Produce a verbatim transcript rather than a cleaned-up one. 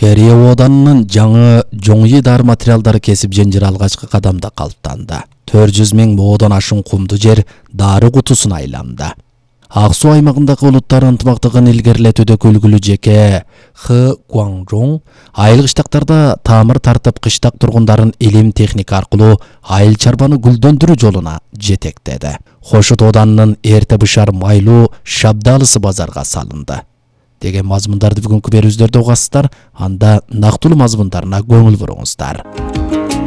Корея оданынын жаңы жоңи дар материалдары кесип женжир алгачкы кадамда калыптанды. төрт жүз миң модон ашын кумду жер дары кутусуна айланды. Ак суу аймагындагы улуттар ынтымактыгын илгерилетүүдө күлгүлүү жеке Хы Гуанжоң айыл кыштактарда тамыр тартып кыштак тургундарын илим техника аркылуу айыл чарбаны гүлдөндүрүү жолуна жетектеди. Хошут оданынын эрте бышар майлуу шабдалысы базарга салынды деген мазмундарды бүгүнкү берүүбүздөрдө угасыздар. Анда нактылуу мазмундарына көңүл буруңуздар.